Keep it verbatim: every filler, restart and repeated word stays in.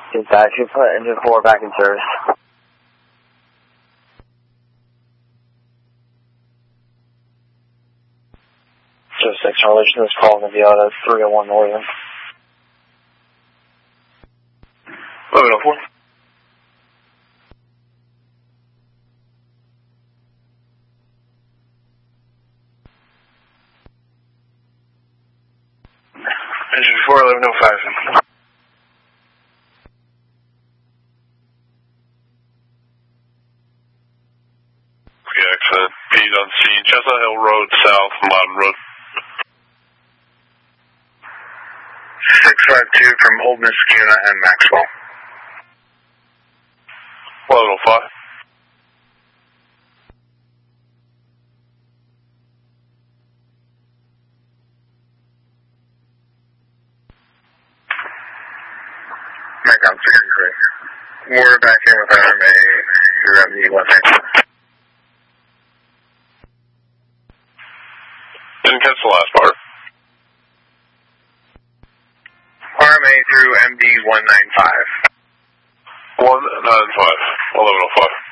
Dispatch, you put engine four back in service. So six in relation to this call in the Viata three oh one Northern. eleven oh four. Engine four, eleven oh five. Okay, excellent. P's on scene. Chestnut Hill Road, South, Mountain Road. six five two from Old Niskuna and Maxwell. eleven oh five. Mecom security correct. We're back in with R M A through M D one ninety-five. Didn't catch the last part. R M A through M D one ninety-five. one nine five. eleven oh five.